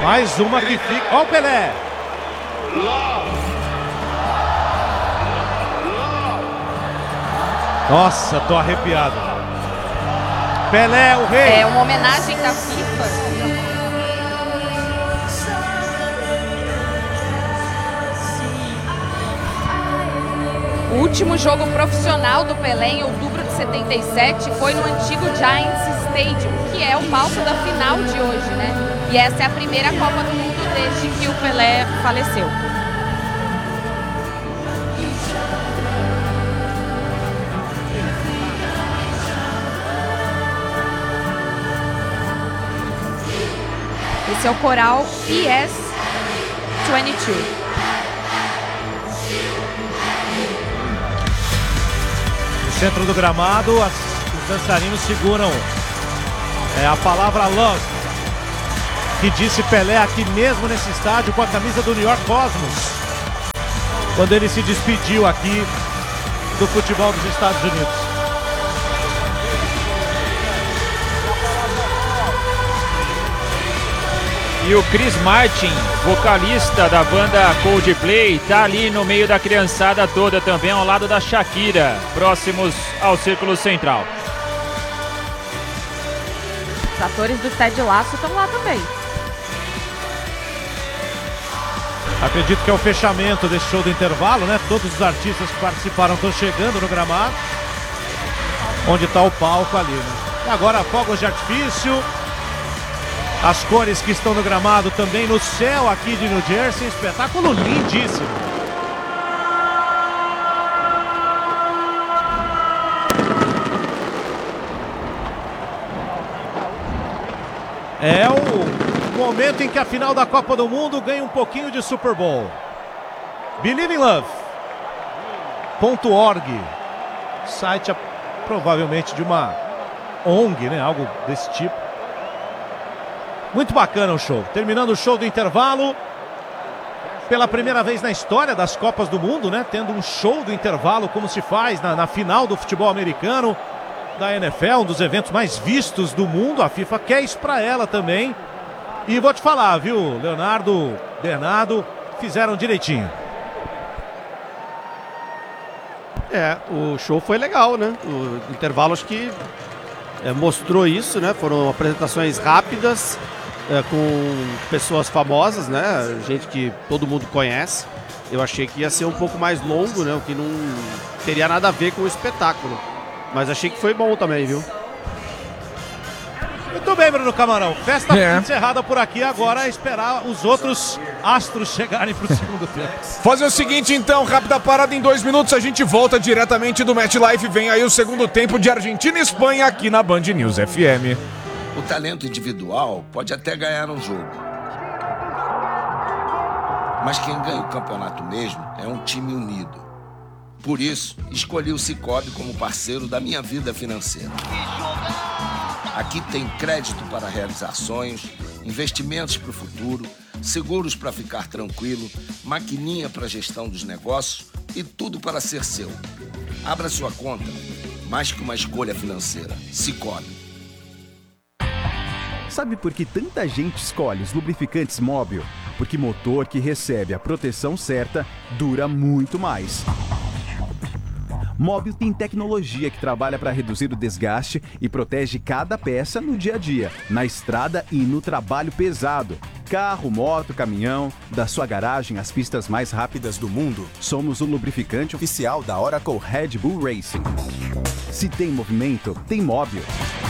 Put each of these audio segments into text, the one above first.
Mais uma que fica. Ó o Pelé. Nossa, tô arrepiado. Pelé, o rei. É uma homenagem da FIFA. O último jogo profissional do Pelé em outubro de 77 foi no antigo Giants Stadium, que é o palco da final de hoje, né? E essa é a primeira Copa do Mundo desde que o Pelé faleceu. Esse é o coral PS-22. Centro do gramado, os dançarinos seguram a palavra love, que disse Pelé aqui mesmo nesse estádio com a camisa do New York Cosmos, quando ele se despediu aqui do futebol dos Estados Unidos. E o Chris Martin, vocalista da banda Coldplay, tá ali no meio da criançada toda também, ao lado da Shakira, próximos ao Círculo Central. Os atores do Ted Lasso estão lá também. Acredito que é o fechamento desse show do intervalo, né? Todos os artistas que participaram estão chegando no gramado, onde está o palco ali, né? E agora fogos de artifício. As cores que estão no gramado também no céu aqui de New Jersey. Espetáculo lindíssimo. É o momento em que a final da Copa do Mundo ganha um pouquinho de Super Bowl. Believe in Love.org. Site provavelmente de uma ONG, né? Algo desse tipo. Muito bacana o show. Terminando o show do intervalo. Pela primeira vez na história das Copas do Mundo, né? Tendo um show do intervalo como se faz na final do futebol americano, da NFL, um dos eventos mais vistos do mundo. A FIFA quer isso pra ela também. E vou te falar, viu, Leonardo, Bernardo, fizeram direitinho. O show foi legal, né? O intervalo acho que mostrou isso, né? Foram apresentações rápidas, com pessoas famosas, né? Gente que todo mundo conhece. Eu achei que ia ser um pouco mais longo, né? O que não teria nada a ver com o espetáculo. Mas achei que foi bom também, viu? Muito bem, Bruno Camarão. Festa encerrada por aqui. Agora é esperar os outros astros chegarem pro segundo tempo. Fazer o seguinte, então, rápida parada em 2 minutos. A gente volta diretamente do MetLife. Vem aí o segundo tempo de Argentina e Espanha aqui na Band News FM. O talento individual pode até ganhar um jogo. Mas quem ganha o campeonato mesmo é um time unido. Por isso, escolhi o Sicoob como parceiro da minha vida financeira. Aqui tem crédito para realizar sonhos, investimentos para o futuro, seguros para ficar tranquilo, maquininha para gestão dos negócios e tudo para ser seu. Abra sua conta, mais que uma escolha financeira. Sicoob. Sabe por que tanta gente escolhe os lubrificantes Móbil? Porque motor que recebe a proteção certa dura muito mais. Móbil tem tecnologia que trabalha para reduzir o desgaste e protege cada peça no dia a dia, na estrada e no trabalho pesado. Carro, moto, caminhão, da sua garagem às pistas mais rápidas do mundo, somos o lubrificante oficial da Oracle Red Bull Racing. Se tem movimento, tem Móbil.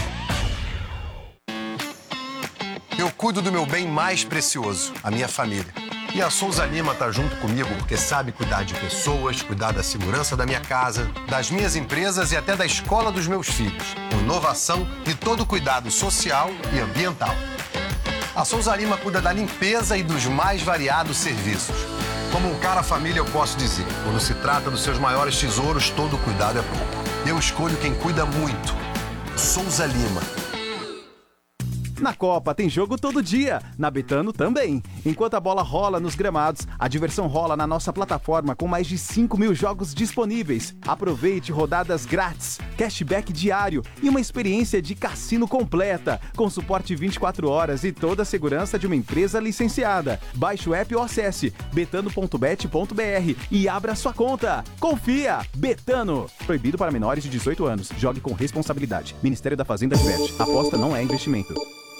Eu cuido do meu bem mais precioso, a minha família. E a Souza Lima tá junto comigo porque sabe cuidar de pessoas, cuidar da segurança da minha casa, das minhas empresas e até da escola dos meus filhos. Com inovação e todo o cuidado social e ambiental. A Souza Lima cuida da limpeza e dos mais variados serviços. Como um cara família, eu posso dizer, quando se trata dos seus maiores tesouros, todo cuidado é pouco. Eu escolho quem cuida muito. Souza Lima. Na Copa tem jogo todo dia, na Betano também. Enquanto a bola rola nos gramados, a diversão rola na nossa plataforma com mais de 5 mil jogos disponíveis. Aproveite rodadas grátis, cashback diário e uma experiência de cassino completa, com suporte 24 horas e toda a segurança de uma empresa licenciada. Baixe o app ou acesse betano.bet.br e abra sua conta. Confia! Betano! Proibido para menores de 18 anos. Jogue com responsabilidade. Ministério da Fazenda adverte. Aposta não é investimento.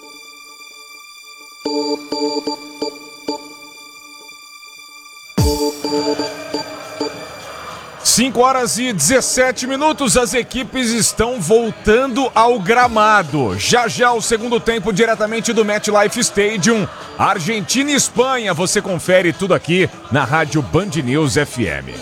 5h17, as equipes estão voltando ao gramado. Já o segundo tempo diretamente do MetLife Stadium, Argentina e Espanha. Você confere tudo aqui na Rádio Band News FM.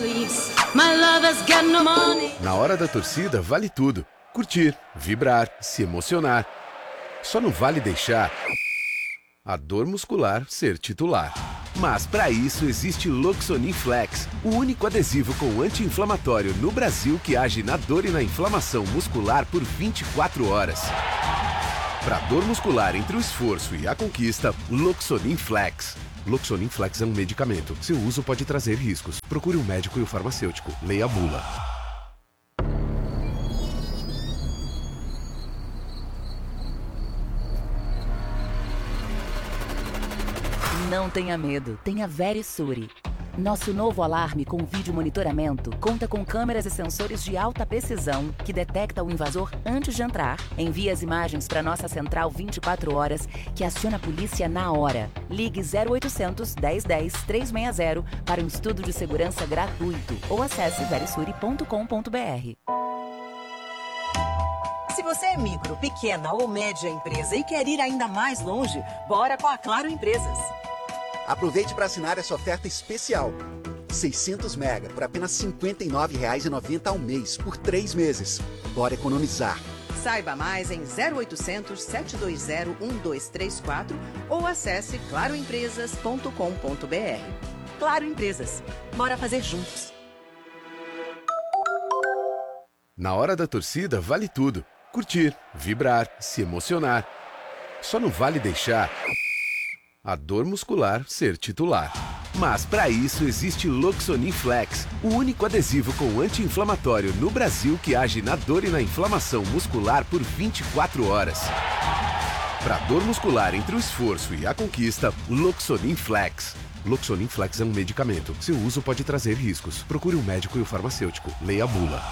Na hora da torcida vale tudo. Curtir, vibrar, se emocionar. Só não vale deixar a dor muscular ser titular. Mas para isso existe Loxonin Flex, o único adesivo com anti-inflamatório no Brasil que age na dor e na inflamação muscular por 24 horas. Para dor muscular entre o esforço e a conquista, Loxonin Flex. Loxonin Flex é um medicamento. Seu uso pode trazer riscos. Procure um médico e o farmacêutico. Leia a bula. Não tenha medo, tenha Verisure. Nosso novo alarme com vídeo monitoramento conta com câmeras e sensores de alta precisão que detecta o invasor antes de entrar, envia as imagens para nossa central 24 horas, que aciona a polícia na hora. Ligue 0800 1010 360 para um estudo de segurança gratuito ou acesse verisure.com.br. Se você é micro, pequena ou média empresa e quer ir ainda mais longe, bora com a Claro Empresas. Aproveite para assinar essa oferta especial. 600 mega por apenas R$ 59,90 ao mês, por 3 meses. Bora economizar. Saiba mais em 0800 720 1234 ou acesse claroempresas.com.br. Claro Empresas. Bora fazer juntos. Na hora da torcida vale tudo. Curtir, vibrar, se emocionar. Só não vale deixar a dor muscular ser titular. Mas para isso existe Loxonin Flex, o único adesivo com anti-inflamatório no Brasil que age na dor e na inflamação muscular por 24 horas. Para dor muscular entre o esforço e a conquista, Loxonin Flex. Loxonin Flex é um medicamento. Seu uso pode trazer riscos. Procure um médico e o farmacêutico. Leia a bula.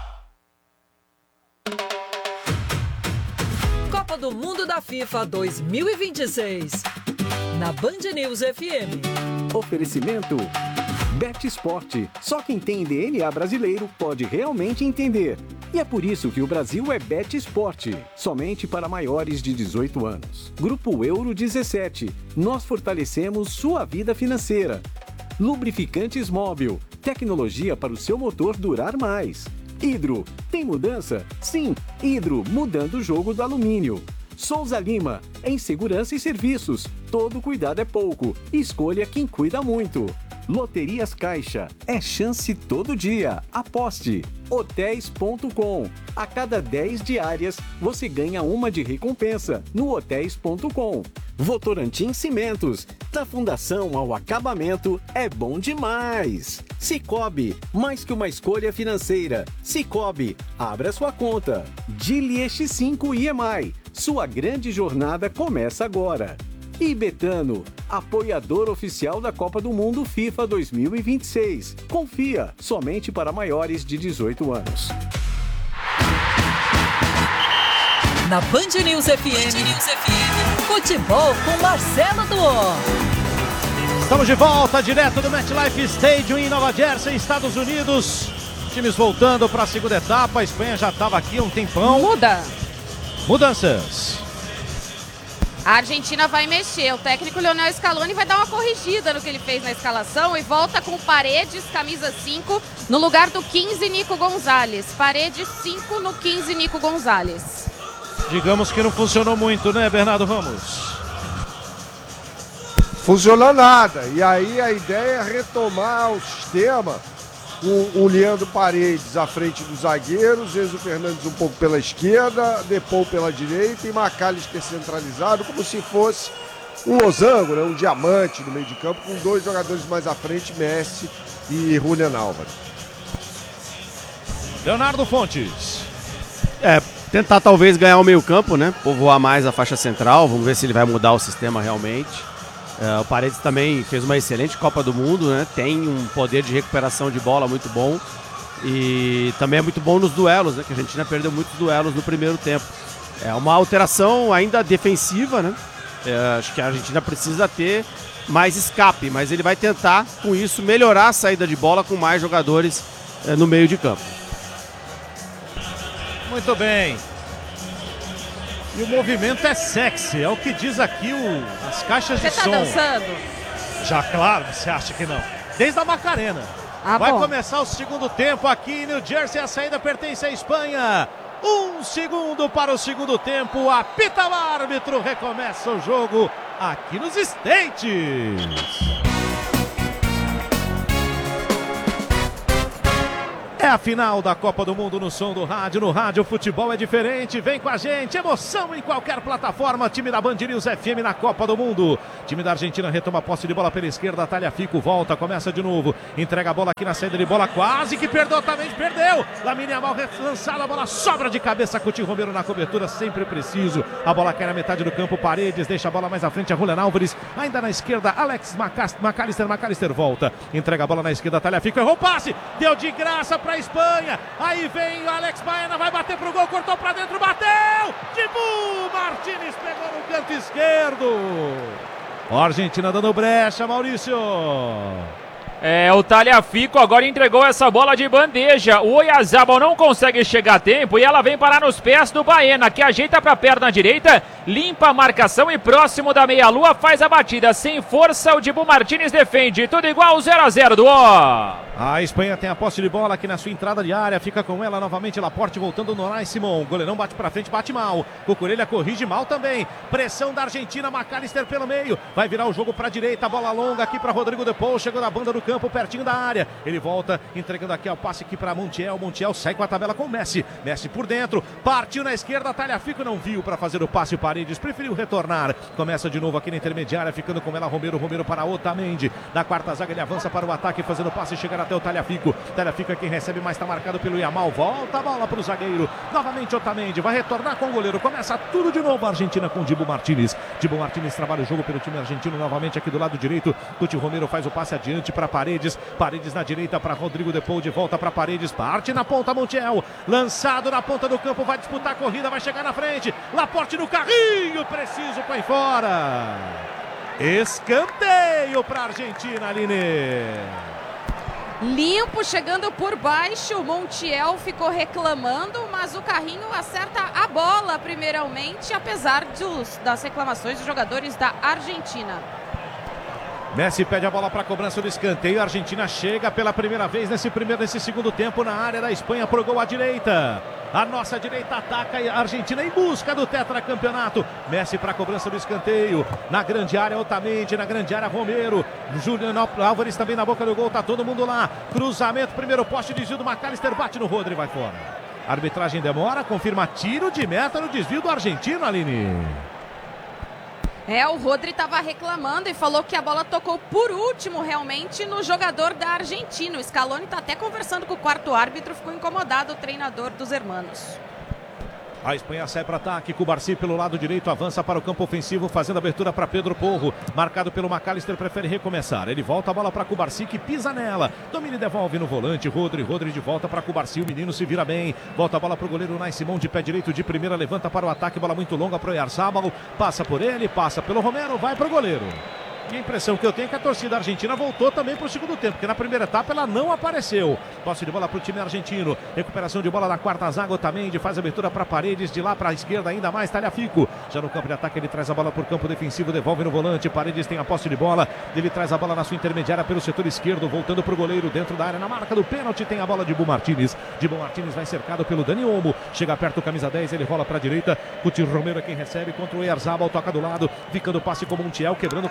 Copa do Mundo da FIFA 2026. Na Band News FM. Oferecimento Bet Esporte. Só quem tem DNA brasileiro pode realmente entender. E é por isso que o Brasil é Bet Esporte. Somente para maiores de 18 anos. Grupo Euro 17. Nós fortalecemos sua vida financeira. Lubrificantes Móbil. Tecnologia para o seu motor durar mais. Hidro. Tem mudança? Sim. Hidro, mudando o jogo do alumínio. Souza Lima, em segurança e serviços. Todo cuidado é pouco. Escolha quem cuida muito. Loterias Caixa. É chance todo dia. Aposte. Hotéis.com. A cada 10 diárias, você ganha uma de recompensa no hotéis.com. Votorantim Cimentos. Da fundação ao acabamento, é bom demais. Cicobi, mais que uma escolha financeira. Cicobi, abra sua conta. Dili X5 IEMAI. Sua grande jornada começa agora. E Betano, apoiador oficial da Copa do Mundo FIFA 2026. Confia, somente para maiores de 18 anos. Na Band News FM, futebol com Marcelo Duó. Estamos de volta, direto do MetLife Stadium em Nova Jersey, Estados Unidos. Times voltando para a segunda etapa. A Espanha já estava aqui há um tempão. Mudanças. A Argentina vai mexer. O técnico Lionel Scaloni vai dar uma corrigida no que ele fez na escalação e volta com Paredes, camisa 5, no lugar do 15, Nico Gonzalez. Paredes 5 no 15, Nico Gonzalez. Digamos que não funcionou muito, né, Bernardo Ramos? Funcionou nada. E aí a ideia é retomar o sistema o Leandro Paredes à frente dos zagueiros, Enzo Fernandes um pouco pela esquerda, Depou pela direita e McAllister centralizado, como se fosse um losango, né? Um diamante no meio de campo, com 2 jogadores mais à frente, Messi e Julián Álvares. Leonardo Fontes. Tentar talvez ganhar o meio campo, né? Povoar mais a faixa central, vamos ver se ele vai mudar o sistema realmente. O Paredes também fez uma excelente Copa do Mundo, né? Tem um poder de recuperação de bola muito bom e também é muito bom nos duelos, né? Que a Argentina perdeu muitos duelos no primeiro tempo. É uma alteração ainda defensiva, né? Acho que a Argentina precisa ter mais escape, mas ele vai tentar, com isso, melhorar a saída de bola com mais jogadores no meio de campo. Muito bem. E o movimento é sexy, é o que diz aqui as caixas de som. Você tá dançando? Já, claro, você acha que não. Desde a Macarena. Vai começar o segundo tempo aqui em New Jersey, a saída pertence à Espanha. 1 segundo para o segundo tempo, apita o árbitro, recomeça o jogo aqui nos States. É a final da Copa do Mundo no som do rádio. No rádio o futebol é diferente. Vem com a gente. Emoção em qualquer plataforma. Time da Band News FM na Copa do Mundo. Time da Argentina retoma a posse de bola pela esquerda. Tagliafico volta, começa de novo. Entrega a bola aqui na saída de bola. Quase que perdeu, também perdeu. Lamine Yamal lançada, a bola sobra de cabeça. Coutinho Romero na cobertura, sempre preciso. A bola cai na metade do campo. Paredes deixa a bola mais à frente. A Julián Álvares ainda na esquerda. Alex McAllister volta. Entrega a bola na esquerda. Tagliafico errou o passe. Deu de graça para Espanha, aí vem o Alex Baena, vai bater pro gol, cortou pra dentro, bateu! Dibu Martínez pegou no canto esquerdo. A Argentina dando brecha, Maurício. O Tagliafico agora entregou essa bola de bandeja. O Oyarzabal não consegue chegar a tempo e ela vem parar nos pés do Baena, que ajeita para a perna direita, limpa a marcação e próximo da meia-lua faz a batida. Sem força, o Dibu Martínez defende. Tudo igual, 0-0 do O. A Espanha tem a posse de bola aqui na sua entrada de área. Fica com ela novamente Laporte voltando no Unai Simon. O goleirão bate pra frente, bate mal. Cucurella corrige mal também. Pressão da Argentina, McAllister pelo meio. Vai virar o jogo pra direita. Bola longa aqui pra Rodrigo Depou. Chegou na banda do campo, pertinho da área. Ele volta, entregando aqui o passe aqui pra Montiel. Montiel sai com a tabela com o Messi. Messi por dentro. Partiu na esquerda. Tagliafico não viu pra fazer o passe. O Paredes preferiu retornar. Começa de novo aqui na intermediária. Ficando com ela Romero. Romero para Otamendi. Na quarta zaga ele avança para o ataque, fazendo o passe. Chega até o Tagliafico. Tagliafico é quem recebe, mas está marcado pelo Yamal. Volta a bola para o zagueiro. Novamente Otamendi. Vai retornar com o goleiro. Começa tudo de novo a Argentina com Dibu Martínez. Dibu Martínez trabalha o jogo pelo time argentino. Novamente aqui do lado direito. Coutinho Romero faz o passe adiante para Paredes. Paredes na direita para Rodrigo Depou. De volta para Paredes. Parte na ponta Montiel. Lançado na ponta do campo. Vai disputar a corrida. Vai chegar na frente. Laporte no carrinho. Preciso. Põe fora. Escanteio para a Argentina, Aline. Limpo, chegando por baixo, Montiel ficou reclamando, mas o carrinho acerta a bola primeiramente, apesar das reclamações dos jogadores da Argentina. Messi pede a bola para a cobrança do escanteio. A Argentina chega pela primeira vez nesse segundo tempo na área da Espanha pro gol à direita. A nossa direita ataca a Argentina em busca do tetracampeonato. Messi para a cobrança do escanteio. Na grande área, Otamendi. Na grande área, Romero. Julián Álvares também na boca do gol. Tá todo mundo lá. Cruzamento, primeiro poste, desvio do McAllister. Bate no Rodri, vai fora. A arbitragem demora, confirma tiro de meta no desvio do argentino, Aline. O Rodri estava reclamando e falou que a bola tocou por último realmente no jogador da Argentina. O Scaloni está até conversando com o quarto árbitro, ficou incomodado o treinador dos hermanos. A Espanha sai para ataque, Cubarsí pelo lado direito, avança para o campo ofensivo, fazendo abertura para Pedro Porro, marcado pelo McAllister, prefere recomeçar, ele volta a bola para Cubarsí, que pisa nela, domina e devolve no volante, Rodri de volta para Cubarsí, o menino se vira bem, volta a bola para o goleiro Unai Simon, de pé direito de primeira, levanta para o ataque, bola muito longa para o Oyarzabal, passa por ele, passa pelo Romero, vai para o goleiro. E a impressão que eu tenho é que a torcida argentina voltou também para o segundo tempo, porque na primeira etapa ela não apareceu. Posse de bola para o time argentino. Recuperação de bola na quarta zaga, Otamendi faz abertura para Paredes, de lá para a esquerda ainda mais, Tagliafico. Já no campo de ataque ele traz a bola para o campo defensivo, devolve no volante, Paredes tem a posse de bola, ele traz a bola na sua intermediária pelo setor esquerdo, voltando para o goleiro dentro da área, na marca do pênalti tem a bola de Dibu Martínez. Dibu Martínez vai cercado pelo Dani Olmo, chega perto do camisa 10, ele rola para a direita, Coutinho Romero é quem recebe contra o Oyarzabal, toca do lado, ficando o passe com o Montiel, quebrando com ele por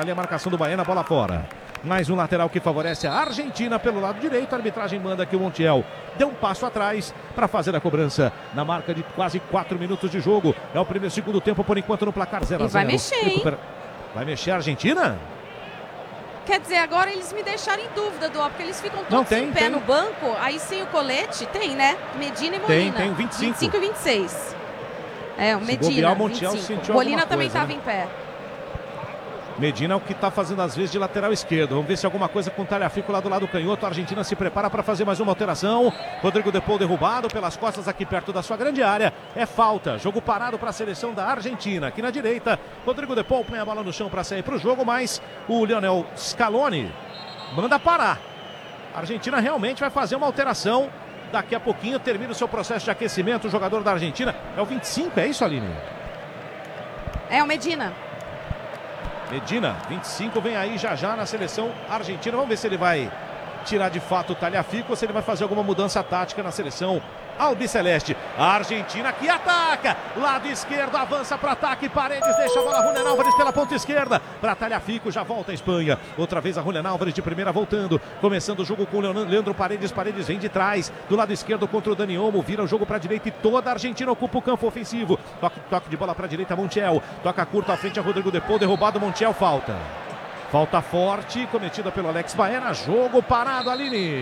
ali a marcação do Baena, bola fora. Mais um lateral que favorece a Argentina pelo lado direito. A arbitragem manda que o Montiel deu um passo atrás para fazer a cobrança na marca de quase 4 minutos de jogo. É o primeiro segundo tempo, por enquanto, no placar 0-0. E vai mexer, hein? Vai mexer a Argentina? Quer dizer, agora eles me deixaram em dúvida, Duó, porque eles ficam todos em pé no banco, aí sem o colete, tem, né? Medina e Molina. Tem 25. 25 e 26. É, o Medina, bobear, o Montiel 25. sentiu Molina alguma também coisa, estava né? em pé. Medina é o que está fazendo às vezes de lateral esquerdo. Vamos ver se alguma coisa com o Tagliafico lá do lado canhoto. A Argentina se prepara para fazer mais uma alteração. Rodrigo De Paul derrubado pelas costas aqui perto da sua grande área. É falta. Jogo parado para a seleção da Argentina. Aqui na direita, Rodrigo De Paul põe a bola no chão para sair para o jogo, mas o Lionel Scaloni manda parar. A Argentina realmente vai fazer uma alteração. Daqui a pouquinho termina o seu processo de aquecimento. O jogador da Argentina é o 25, é isso, Aline? É o Medina. Medina, 25, vem aí já na seleção argentina. Vamos ver se ele vai tirar de fato o Tagliafico ou se ele vai fazer alguma mudança tática na seleção albiceleste. A Argentina que ataca, lado esquerdo, avança para ataque, Paredes deixa a bola, Julián Álvares pela ponta esquerda, para Tagliafico, já volta a Espanha, outra vez a Julián Álvares de primeira voltando, começando o jogo com o Leandro Paredes, Paredes vem de trás, do lado esquerdo contra o Dani Olmo, vira o jogo para a direita e toda a Argentina ocupa o campo ofensivo, toque de bola para a direita, Montiel, toca curto à frente a Rodrigo De Paul, derrubado, Montiel, falta forte, cometida pelo Alex Baena, jogo parado, Aline.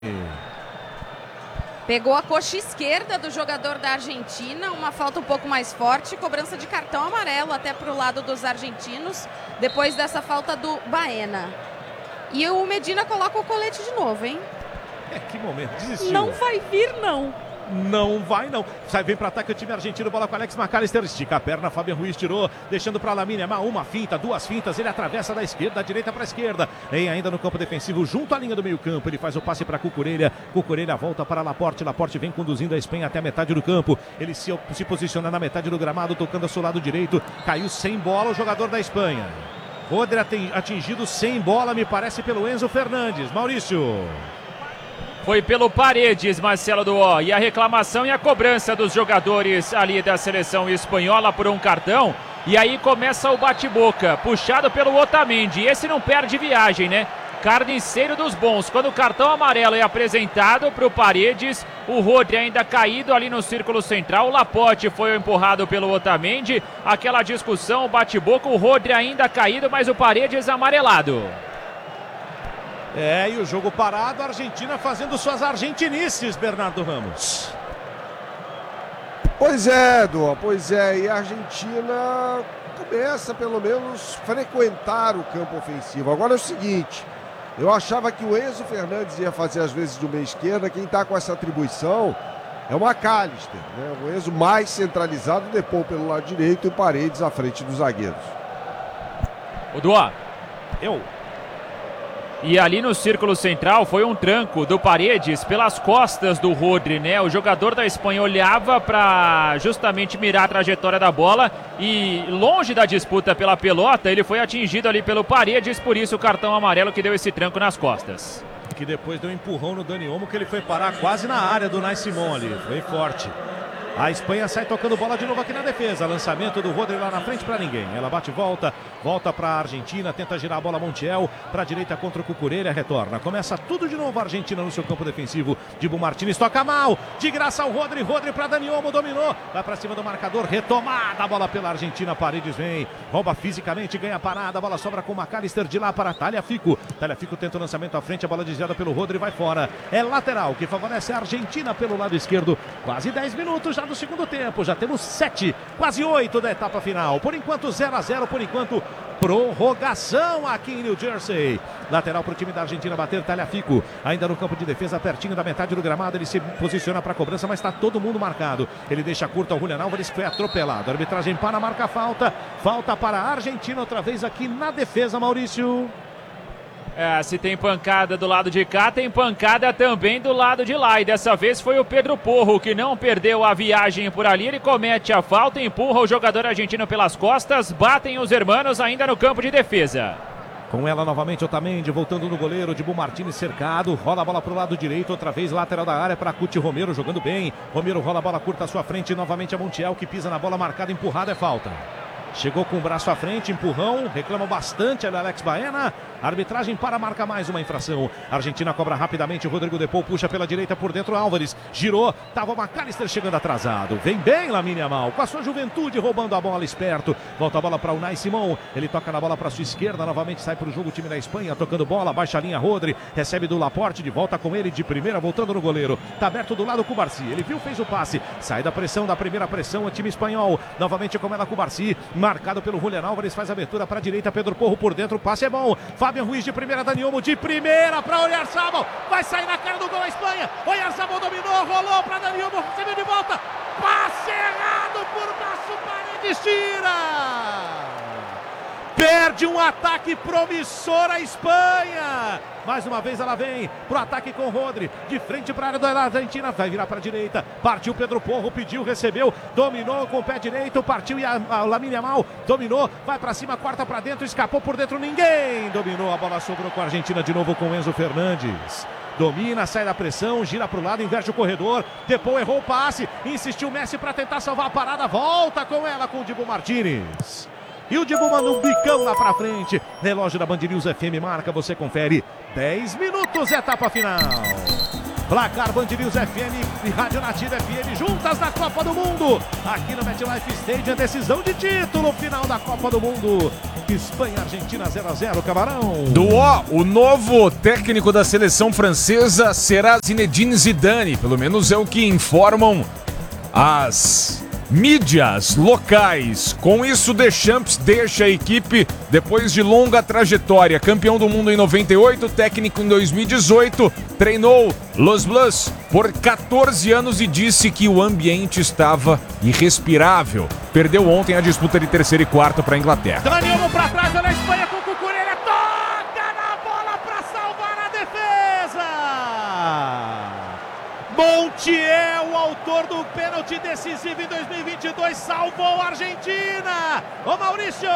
Pegou a coxa esquerda do jogador da Argentina, uma falta um pouco mais forte, cobrança de cartão amarelo até para o lado dos argentinos, depois dessa falta do Baena. E o Medina coloca o colete de novo, hein? Que momento, desistiu. Não vai vir, não. Não vai, não. Sai, vem para ataque o time argentino, bola com Alex McAllister, estica a perna, Fabian Ruiz tirou, deixando para Lamine Yamal, uma finta, duas fintas, ele atravessa da esquerda, da direita para a esquerda, vem ainda no campo defensivo, junto à linha do meio campo, ele faz o passe para Cucurella, Cucurella volta para Laporte, Laporte vem conduzindo a Espanha até a metade do campo, ele se posiciona na metade do gramado, tocando ao seu lado direito, caiu sem bola o jogador da Espanha. Rodri atingido sem bola, me parece, pelo Enzo Fernandes. Maurício. Foi pelo Paredes, Marcelo Duó. E a reclamação e a cobrança dos jogadores ali da seleção espanhola por um cartão. E aí começa o bate-boca, puxado pelo Otamendi. Esse não perde viagem, né? Carniceiro dos bons. Quando o cartão amarelo é apresentado para o Paredes, o Rodri ainda caído ali no círculo central. O Laporte foi empurrado pelo Otamendi. Aquela discussão, o bate-boca, o Rodri ainda caído, mas o Paredes amarelado. E o jogo parado, a Argentina fazendo suas argentinices, Bernardo Ramos. Pois é, Dô, pois é, e a Argentina começa pelo menos frequentar o campo ofensivo. Agora é o seguinte, eu achava que o Enzo Fernandes ia fazer às vezes de meia esquerda, quem está com essa atribuição é o McAllister, né? O Enzo mais centralizado, De Paul pelo lado direito e o Paredes à frente dos zagueiros. O Duó. Eu. E ali no círculo central foi um tranco do Paredes pelas costas do Rodri, né? O jogador da Espanha olhava para justamente mirar a trajetória da bola e longe da disputa pela pelota, ele foi atingido ali pelo Paredes, por isso o cartão amarelo que deu esse tranco nas costas. Que depois deu um empurrão no Dani Olmo, que ele foi parar quase na área do Nai Simon ali, foi forte. A Espanha sai tocando bola de novo aqui na defesa. Lançamento do Rodri lá na frente para ninguém. Ela bate e volta para a Argentina, tenta girar a bola Montiel para a direita contra o Cucurella, retorna. Começa tudo de novo a Argentina no seu campo defensivo. Dibu Martínez toca mal, de graça o Rodri para Dani Olmo, dominou, vai para cima do marcador, retomada a bola pela Argentina, Paredes vem, rouba fisicamente, ganha a parada, a bola sobra com o McAllister de lá para Tagliafico. Tagliafico tenta o lançamento à frente, a bola desviada pelo Rodri, vai fora. É lateral que favorece a Argentina pelo lado esquerdo. Quase 10 minutos já do segundo tempo, já temos 7, quase 8 da etapa final. Por enquanto 0-0, por enquanto prorrogação aqui em New Jersey. Lateral para o time da Argentina bater, Tagliafico ainda no campo de defesa, pertinho da metade do gramado, ele se posiciona para a cobrança, mas está todo mundo marcado. Ele deixa curto ao Julián Álvares, foi atropelado. A arbitragem para, marca falta para a Argentina outra vez aqui na defesa, Maurício. Se tem pancada do lado de cá, tem pancada também do lado de lá. E dessa vez foi o Pedro Porro que não perdeu a viagem por ali. Ele comete a falta, empurra o jogador argentino pelas costas. Batem os hermanos ainda no campo de defesa. Com ela novamente Otamendi, voltando no goleiro, Dibu Martínez cercado, rola a bola para o lado direito, outra vez lateral da área para Cuti Romero jogando bem. Romero rola a bola curta à sua frente, novamente a Montiel que pisa na bola marcada, empurrada, é falta. Chegou com o braço à frente, empurrão, reclama bastante ali Alex Baena. Arbitragem para marcar mais uma infração. A Argentina cobra rapidamente, o Rodrigo Depou puxa pela direita por dentro, Álvares girou, tava o McAllister chegando atrasado. Vem bem Lamine Yamal, com a sua juventude roubando a bola esperto. Volta a bola para o Unai Simão, ele toca na bola para sua esquerda, novamente sai para o jogo o time da Espanha, tocando bola, baixa a linha Rodri, recebe do Laporte, de volta com ele de primeira, voltando no goleiro. Tá aberto do lado com o Barci, ele viu, fez o passe, sai da pressão, da primeira pressão, o time espanhol, novamente com ela com o Barci, marcado pelo Julián Álvares, faz a abertura para a direita, Pedro Porro por dentro, o passe é bom, Fabian Ruiz de primeira, Dani Olmo de primeira para Oyarzabal, vai sair na cara do gol a Espanha, Oyarzabal dominou, rolou para Dani Olmo, recebeu de volta, passe errado por baixo, Paredes tira! Perde um ataque promissor a Espanha. Mais uma vez ela vem pro ataque com o Rodri. De frente para a área da Argentina. Vai virar para a direita. Partiu Pedro Porro. Pediu, recebeu. Dominou com o pé direito. Partiu e a Lamine Yamal. Dominou. Vai para cima. Corta para dentro. Escapou por dentro. Ninguém dominou. A bola sobrou com a Argentina de novo com Enzo Fernandes. Domina, sai da pressão, gira para o lado, inverte o corredor. Depou, errou o passe. Insistiu Messi para tentar salvar a parada. Volta com ela com o Dibu Martínez. E o Dibu manda um bicão lá pra frente. Relógio da Band News FM marca, você confere. 10 minutos, etapa final. Placar Band News FM e Rádio Nativa FM juntas na Copa do Mundo. Aqui no MetLife Stadium, decisão de título final da Copa do Mundo. Espanha, Argentina 0-0, Camarão. O novo técnico da seleção francesa será Zinedine Zidane. Pelo menos é o que informam as mídias locais. Com isso, Deschamps deixa a equipe depois de longa trajetória. Campeão do mundo em 98, técnico em 2018, treinou Los Blues por 14 anos e disse que o ambiente estava irrespirável. Perdeu ontem a disputa de terceiro e quarto para a Inglaterra. Dani Olmo para trás, olha a Espanha com o Cucurella, toca na bola para salvar a defesa. Montiel, o autor do pênalti decisivo em 2022, salvou a Argentina. Ô Maurício!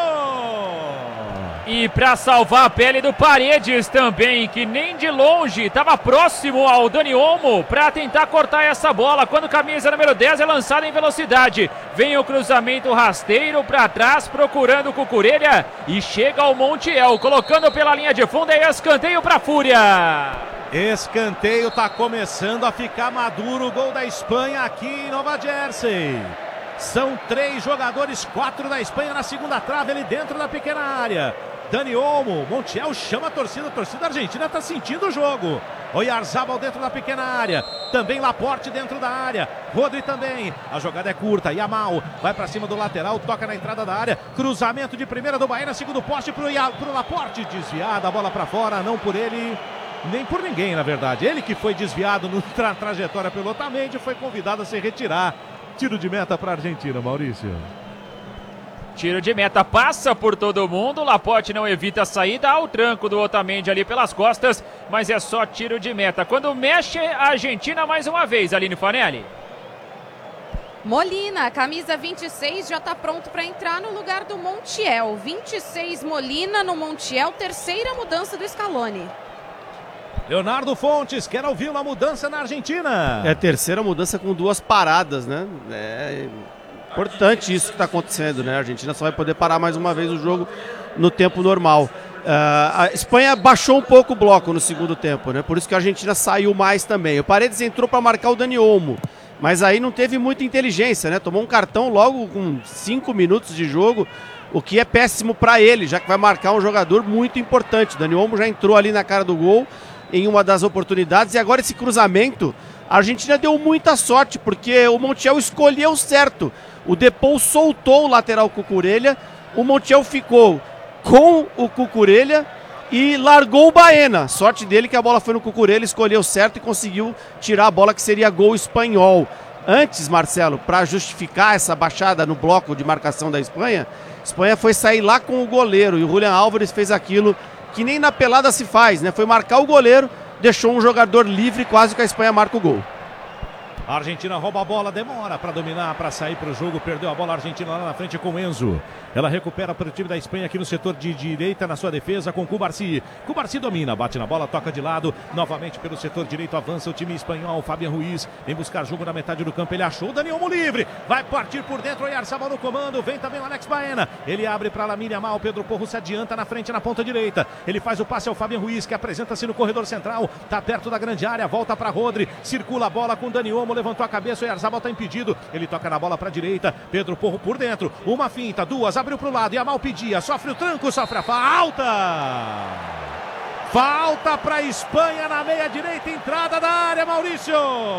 E para salvar a pele do Paredes também, que nem de longe estava próximo ao Dani Olmo para tentar cortar essa bola. Quando camisa número 10 é lançada em velocidade, vem o cruzamento rasteiro para trás, procurando o Cucurella e chega ao Montiel, colocando pela linha de fundo, é escanteio para a Fúria. Escanteio, tá começando a ficar maduro o gol da Espanha aqui em Nova Jersey. São 3 jogadores, 4 da Espanha na segunda trave, ali dentro da pequena área. Dani Olmo, Montiel chama a torcida argentina tá sentindo o jogo. Oyarzabal dentro da pequena área, também Laporte dentro da área, Rodri também, a jogada é curta, Yamal vai pra cima do lateral, toca na entrada da área, cruzamento de primeira do Baena, segundo poste pro Laporte, desviada a bola pra fora, não por ele, nem por ninguém na verdade, ele que foi desviado na trajetória pelo Otamendi, foi convidado a se retirar. Tiro de meta pra Argentina, Maurício. Tiro de meta, passa por todo mundo, Laporte não evita a saída, há o tranco do Otamendi ali pelas costas, mas é só tiro de meta. Quando mexe a Argentina mais uma vez, Aline Fanelli. Molina, camisa 26, já está pronto para entrar no lugar do Montiel. 26 Molina no Montiel, terceira mudança do Scaloni. Leonardo Fontes, quer ouvir uma mudança na Argentina. É a terceira mudança com 2 paradas, né? É importante isso que está acontecendo, né? A Argentina só vai poder parar mais uma vez o jogo no tempo normal. A Espanha baixou um pouco o bloco no segundo tempo, né? Por isso que a Argentina saiu mais também. O Paredes entrou para marcar o Dani Olmo, mas aí não teve muita inteligência, né? Tomou um cartão logo com 5 minutos de jogo, o que é péssimo para ele, já que vai marcar um jogador muito importante. Dani Olmo já entrou ali na cara do gol em uma das oportunidades, e agora esse cruzamento, a Argentina deu muita sorte, porque o Montiel escolheu certo. O Depou soltou o lateral Cucurella, o Montiel ficou com o Cucurella e largou o Baena. Sorte dele que a bola foi no Cucurella, escolheu certo e conseguiu tirar a bola que seria gol espanhol. Antes, Marcelo, para justificar essa baixada no bloco de marcação da Espanha, a Espanha foi sair lá com o goleiro, e o Julián Álvares fez aquilo que nem na pelada se faz, né? Foi marcar o goleiro, deixou um jogador livre, quase que a Espanha marca o gol. A Argentina rouba a bola, demora para dominar, para sair para o jogo. Perdeu a bola a Argentina lá na frente com o Enzo. Ela recupera para o time da Espanha aqui no setor de direita, na sua defesa com Cubarsí. Cubarsí domina, bate na bola, toca de lado. Novamente pelo setor direito, avança o time espanhol. Fabián Ruiz vem buscar jogo na metade do campo. Ele achou o Dani Olmo livre. Vai partir por dentro, Oyarzabal no comando. Vem também o Alex Baena. Ele abre para Lamine Yamal. Pedro Porro se adianta na frente, na ponta direita. Ele faz o passe ao Fabián Ruiz, que apresenta-se no corredor central. Tá perto da grande área, volta para Rodri. Circula a bola com Dani Olmo. Levantou a cabeça, o Oyarzabal está impedido. Ele toca na bola para a direita. Pedro Porro por dentro. Uma finta, duas, abriu para o lado. Yamal pedia, sofre o tranco, sofre a falta. Falta para a Espanha na meia direita, entrada da área, Maurício.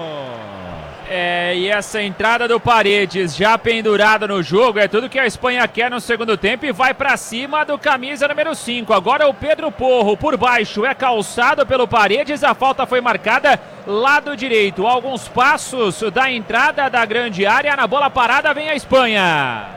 E essa entrada do Paredes já pendurada no jogo é tudo que a Espanha quer no segundo tempo e vai para cima do camisa número 5. Agora o Pedro Porro por baixo é calçado pelo Paredes, a falta foi marcada lado direito. Alguns passos da entrada da grande área, na bola parada vem a Espanha.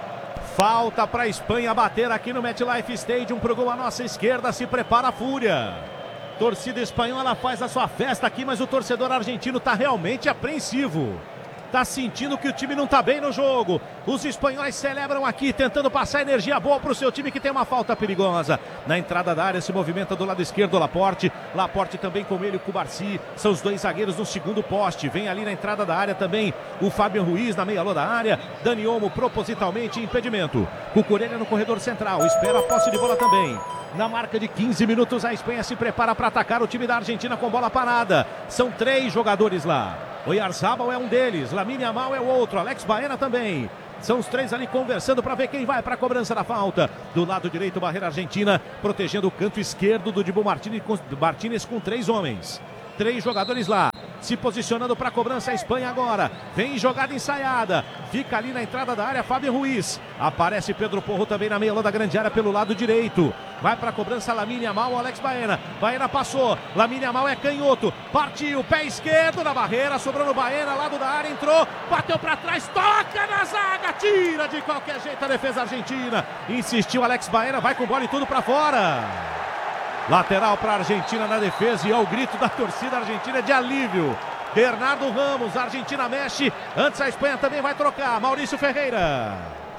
Falta para a Espanha bater aqui no MetLife Stadium pro gol à nossa esquerda, se prepara a fúria. Torcida espanhola faz a sua festa aqui, mas o torcedor argentino está realmente apreensivo. Está sentindo que o time não está bem no jogo. Os espanhóis celebram aqui, tentando passar energia boa para o seu time, que tem uma falta perigosa. Na entrada da área se movimenta do lado esquerdo o Laporte. Laporte também com ele, o Cubarsí. São os dois zagueiros no segundo poste. Vem ali na entrada da área também o Fabián Ruiz na meia-lua da área. Dani Olmo propositalmente impedimento. Cucurella no corredor central. Espera a posse de bola também. Na marca de 15 minutos, a Espanha se prepara para atacar o time da Argentina com bola parada. São 3 jogadores lá. Oyarzabal é um deles, Lamine Yamal é o outro, Alex Baena também. São os 3 ali conversando para ver quem vai para a cobrança da falta. Do lado direito, barreira argentina, protegendo o canto esquerdo do Dibu Martínez com 3 homens. 3 jogadores lá, se posicionando para a cobrança a Espanha agora. Vem jogada ensaiada, fica ali na entrada da área Fabián Ruiz. Aparece Pedro Porro também na meia-lua da grande área pelo lado direito. Vai para a cobrança Lamine Yamal, Alex Baena. Baena passou, Lamine Yamal é canhoto. Partiu, pé esquerdo na barreira, sobrou no Baena, lado da área, entrou, bateu para trás, toca na zaga, tira de qualquer jeito a defesa argentina. Insistiu Alex Baena, vai com bola e tudo para fora. Lateral para a Argentina na defesa e ao grito da torcida argentina de alívio. Bernardo Ramos, a Argentina mexe, antes a Espanha também vai trocar. Maurício Ferreira.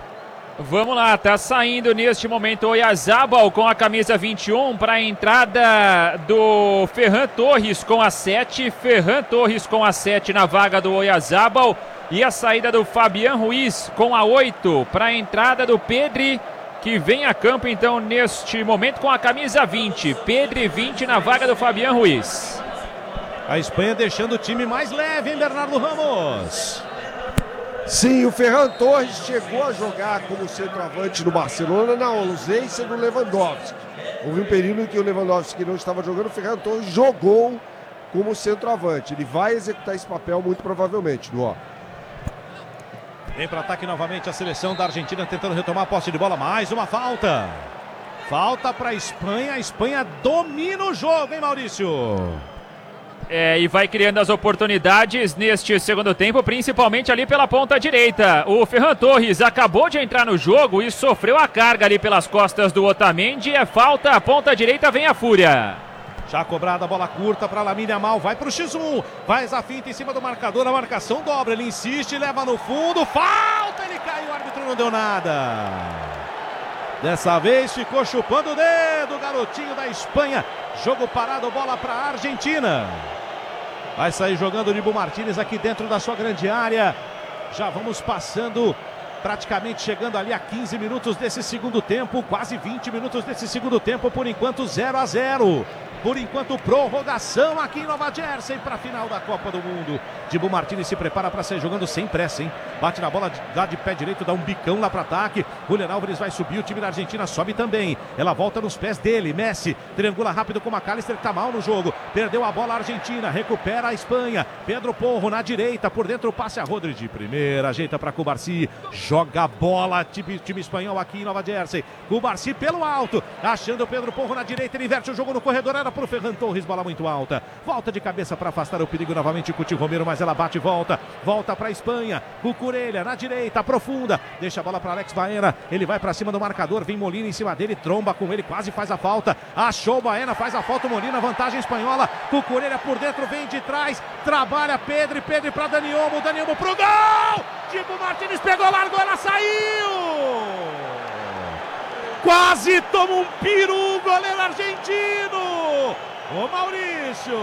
Vamos lá, tá saindo neste momento o Oyarzabal com a camisa 21 para a entrada do Ferran Torres com a 7. Ferran Torres com a 7 na vaga do Oyarzabal. E a saída do Fabián Ruiz com a 8 para a entrada do Pedri, que vem a campo então neste momento com a camisa 20. Pedri 20 na vaga do Fabián Ruiz. A Espanha deixando o time mais leve, hein, Bernardo Ramos? Sim, o Ferran Torres chegou a jogar como centroavante no Barcelona na ausência do Lewandowski. Houve um período em que o Lewandowski não estava jogando, o Ferran Torres jogou como centroavante. Ele vai executar esse papel muito provavelmente, Duó. Vem para ataque novamente a seleção da Argentina tentando retomar a posse de bola. Mais uma falta. Falta para a Espanha domina o jogo, hein, Maurício? E vai criando as oportunidades neste segundo tempo, principalmente ali pela ponta direita. O Ferran Torres acabou de entrar no jogo e sofreu a carga ali pelas costas do Otamendi. É falta, a ponta direita vem a fúria. Já cobrada a bola curta para Lamine Yamal, vai para o X1, faz a finta em cima do marcador, a marcação dobra, ele insiste, leva no fundo, falta, ele caiu, o árbitro não deu nada. Dessa vez ficou chupando o dedo, o garotinho da Espanha, jogo parado, bola para a Argentina. Vai sair jogando o Dibu Martínez aqui dentro da sua grande área, já vamos passando, praticamente chegando ali a 15 minutos desse segundo tempo, quase 20 minutos desse segundo tempo, por enquanto 0-0. Por enquanto, prorrogação aqui em Nova Jersey para a final da Copa do Mundo. Dibu Martínez se prepara para sair jogando sem pressa, hein? Bate na bola, dá de pé direito, dá um bicão lá para ataque. Julián Álvares vai subir, o time da Argentina sobe também. Ela volta nos pés dele, Messi triangula rápido com o McAllister, que tá mal no jogo. Perdeu a bola a Argentina, recupera a Espanha. Pedro Porro na direita, por dentro o passe a Rodri de primeira, ajeita para Cubarsí. Joga a bola, time espanhol aqui em Nova Jersey. Cubarsí pelo alto, achando o Pedro Porro na direita, ele inverte o jogo no corredor, era agora pro Ferran Torres, bola muito alta. Volta de cabeça para afastar o perigo novamente, Cuti Romero, mas ela bate e volta. Volta para Espanha. Cucurella na direita, profunda. Deixa a bola para Alex Baena. Ele vai para cima do marcador. Vem Molina em cima dele, tromba com ele, quase faz a falta. Achou o Baena, faz a falta. Molina, vantagem espanhola. Cucurella por dentro, vem de trás. Trabalha Pedro para Dani Olmo. Dani Olmo pro gol! Dibu Martínez pegou, largou, ela saiu! Quase toma um peru o goleiro argentino! Ô Maurício!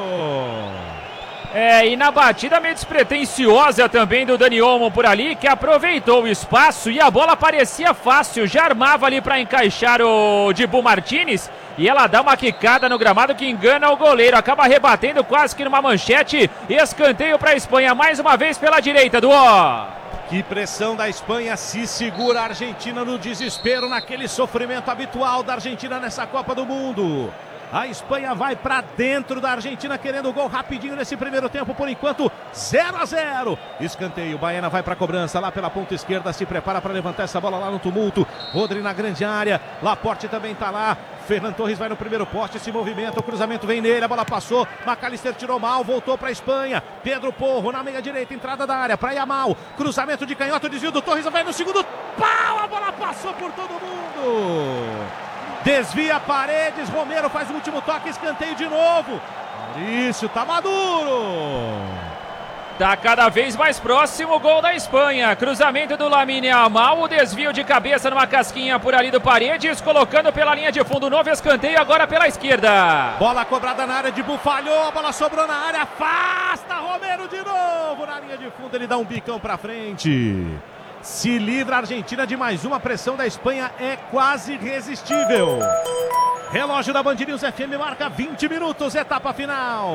E na batida meio despretensiosa também do Dani Olmo por ali, que aproveitou o espaço e a bola parecia fácil, já armava ali para encaixar o Dibu Martínez e ela dá uma quicada no gramado que engana o goleiro, acaba rebatendo quase que numa manchete, escanteio para a Espanha mais uma vez pela direita do Que pressão da Espanha, se segura a Argentina no desespero, naquele sofrimento habitual da Argentina nessa Copa do Mundo. A Espanha vai para dentro da Argentina querendo o gol rapidinho nesse primeiro tempo, por enquanto 0-0. Escanteio, Baena vai para a cobrança lá pela ponta esquerda, se prepara para levantar essa bola lá no tumulto. Rodri na grande área, Laporte também está lá. Ferran Torres vai no primeiro poste, se movimenta, o cruzamento vem nele, a bola passou, McAllister tirou mal, voltou para a Espanha. Pedro Porro na meia direita, entrada da área para Yamal, cruzamento de canhoto, desvio do Torres, vai no segundo pau, a bola passou por todo mundo. Desvia Paredes, Romero faz o último toque, escanteio de novo. Maurício, tá maduro. Tá cada vez mais próximo o gol da Espanha. Cruzamento do Lamine Yamal, o desvio de cabeça numa casquinha por ali do Paredes, colocando pela linha de fundo, novo escanteio agora pela esquerda. Bola cobrada na área, Dibu falhou, a bola sobrou na área, afasta Romero de novo. Na linha de fundo ele dá um bicão pra frente. Se livra a Argentina de mais uma, pressão da Espanha é quase irresistível. Relógio da Band News FM marca 20 minutos, etapa final.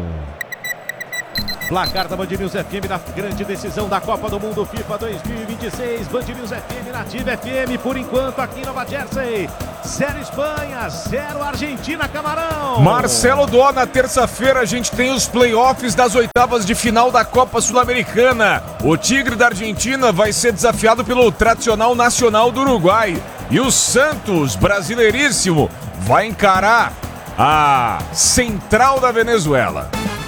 Placar da Band News FM na grande decisão da Copa do Mundo FIFA 2026. Band News FM, Nativa FM, por enquanto aqui em Nova Jersey. 0 Espanha, 0 Argentina, Camarão. Marcelo Dó, na terça-feira a gente tem os playoffs das oitavas de final da Copa Sul-Americana. O Tigre da Argentina vai ser desafiado pelo tradicional Nacional do Uruguai. E o Santos, brasileiríssimo, vai encarar a Central da Venezuela.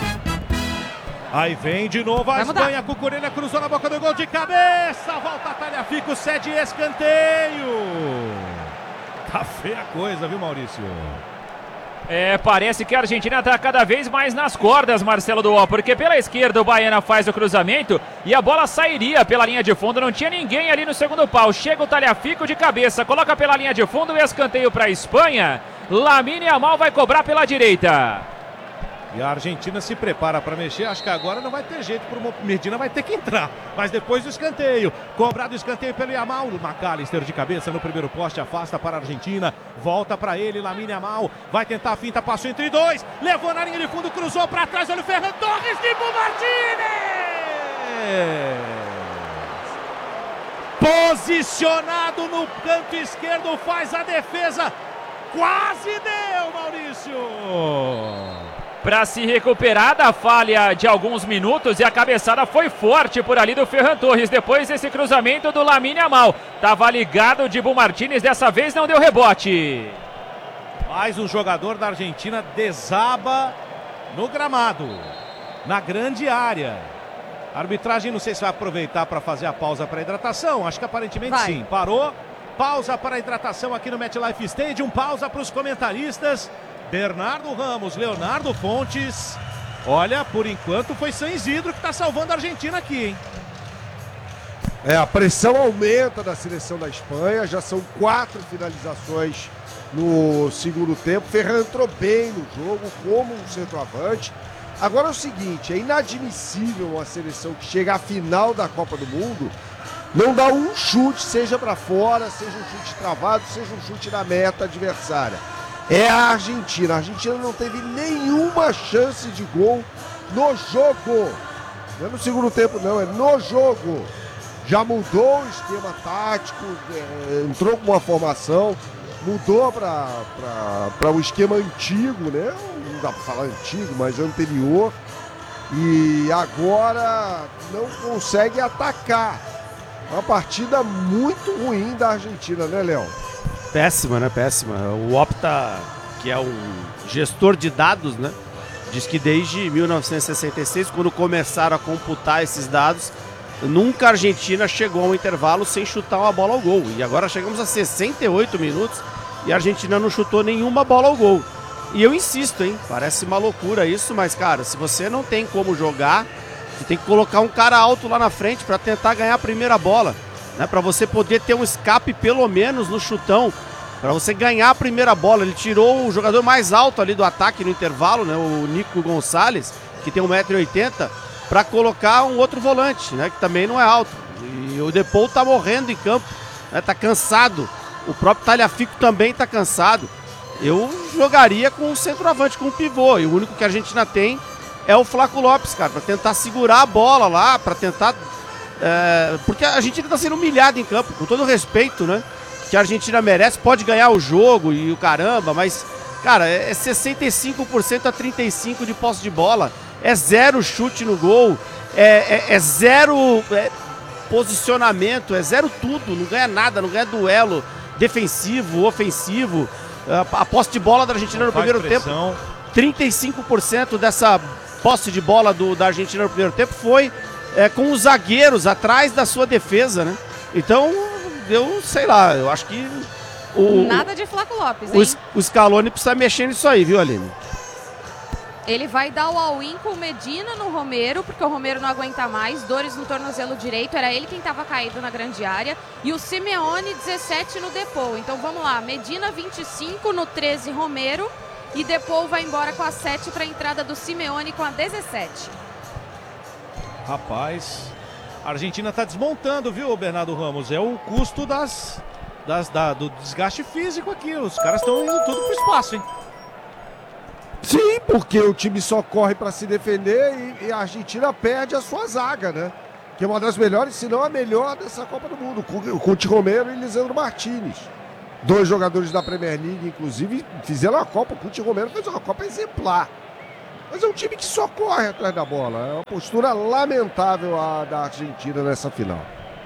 Aí vem de novo a Espanha, Cucurella cruzou na boca do gol de cabeça, volta a Tagliafico, cede escanteio. Tá feia a coisa, viu, Maurício? Parece que a Argentina tá cada vez mais nas cordas, Marcelo Duó, porque pela esquerda o Baena faz o cruzamento e a bola sairia pela linha de fundo, não tinha ninguém ali no segundo pau, chega o Tagliafico de cabeça, coloca pela linha de fundo, o escanteio para a Espanha, Lamine Yamal vai cobrar pela direita. E a Argentina se prepara para mexer, acho que agora não vai ter jeito, pro Medina vai ter que entrar, mas depois do escanteio, cobrado o escanteio pelo Yamal, o McAllister de cabeça no primeiro poste, afasta para a Argentina, volta para ele, Lamine Yamal, vai tentar a finta, passou entre dois, levou na linha de fundo, cruzou para trás, olha o Ferran Torres, Dibu Martínez! Posicionado no canto esquerdo, faz a defesa, quase deu, Maurício! Para se recuperar da falha de alguns minutos e a cabeçada foi forte por ali do Ferran Torres. Depois desse cruzamento do Lamine Yamal. Tava ligado o Dibu Martínez, dessa vez não deu rebote. Mais um jogador da Argentina desaba no gramado, na grande área. A arbitragem não sei se vai aproveitar para fazer a pausa para hidratação. Acho que aparentemente sim. Parou. Pausa para a hidratação aqui no MetLife Stadium. Pausa para os comentaristas. Bernardo Ramos, Leonardo Fontes. Olha, por enquanto foi San Isidro que está salvando a Argentina aqui, hein? A pressão aumenta da seleção da Espanha. Já são 4 finalizações no segundo tempo. Ferran entrou bem no jogo como um centroavante. Agora é o seguinte, é inadmissível uma seleção que chega à final da Copa do Mundo não dá um chute, seja para fora, seja um chute travado, seja um chute na meta adversária. É a Argentina. A Argentina não teve nenhuma chance de gol no jogo. Não é no segundo tempo, não. É no jogo. Já mudou o esquema tático, entrou com uma formação, mudou para o esquema antigo, né? Não dá para falar antigo, mas anterior. E agora não consegue atacar. Uma partida muito ruim da Argentina, né, Léo? Péssima, né? Péssima. O Opta, que é um gestor de dados, né? Diz que desde 1966, quando começaram a computar esses dados, nunca a Argentina chegou a um intervalo sem chutar uma bola ao gol. E agora chegamos a 68 minutos e a Argentina não chutou nenhuma bola ao gol. E eu insisto, hein? Parece uma loucura isso, mas, cara, se você não tem como jogar, você tem que colocar um cara alto lá na frente para tentar ganhar a primeira bola, né? Para você poder ter um escape pelo menos no chutão, para você ganhar a primeira bola. Ele tirou o jogador mais alto ali do ataque no intervalo, né? O Nico Gonçalves, que tem 1,80 m, para colocar um outro volante, né? Que também não é alto. E o Depou tá morrendo em campo, né? Tá cansado. O próprio Tagliafico também tá cansado. Eu jogaria com um centroavante, com um pivô. E o único que a Argentina tem é o Flaco Lopes, cara, para tentar segurar a bola lá, para tentar... porque a Argentina tá sendo humilhada em campo, com todo o respeito, né? Que a Argentina merece, pode ganhar o jogo e o caramba, mas, cara, é 65% a 35% de posse de bola, é zero chute no gol, é zero posicionamento, é zero tudo, não ganha nada, não ganha duelo defensivo, ofensivo. A posse de bola da Argentina no primeiro tempo, 35% dessa posse de bola da Argentina no primeiro tempo foi com os zagueiros atrás da sua defesa, né? Então, eu sei lá, eu acho que nada de Flaco Lopes, hein? O Scaloni precisa mexer nisso aí, viu, Aline? Ele vai dar o all-in com o Medina no Romero, porque o Romero não aguenta mais, dores no tornozelo direito, era ele quem estava caído na grande área, e o Simeone 17 no Depou. Então vamos lá, Medina 25, no 13 Romero, e Depou vai embora com a 7 para a entrada do Simeone com a 17. Rapaz, a Argentina está desmontando, viu, Bernardo Ramos? É o custo do desgaste físico aqui, os caras estão indo tudo pro espaço, hein? Sim, porque o time só corre para se defender e a Argentina perde a sua zaga, né? Que é uma das melhores, se não a melhor dessa Copa do Mundo, com o Cuti Romero e Lisandro Martinez. 2 jogadores da Premier League, inclusive, fizeram a Copa. O Cuti Romero fez uma Copa exemplar. Mas é um time que só corre atrás da bola. É uma postura lamentável da Argentina nessa final.